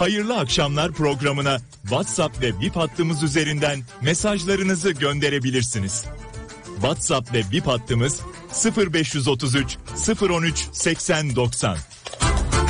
Hayırlı Akşamlar programına WhatsApp ve Bip hattımız üzerinden mesajlarınızı gönderebilirsiniz. WhatsApp ve Bip hattımız 0533 013 80 90.